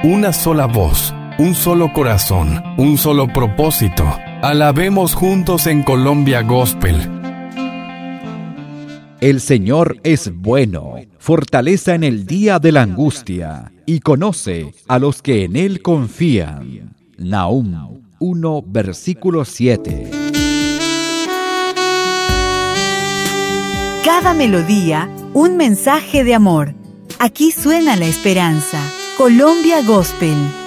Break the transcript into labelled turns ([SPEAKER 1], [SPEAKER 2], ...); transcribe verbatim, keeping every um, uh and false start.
[SPEAKER 1] una sola voz, un solo corazón, un solo propósito. Alabemos juntos en Colombia Gospel.
[SPEAKER 2] El Señor es bueno, fortaleza en el día de la angustia, y conoce a los que en Él confían. Nahum uno, versículo siete.
[SPEAKER 3] Cada melodía, un mensaje de amor. Aquí suena la esperanza. Colombia Gospel.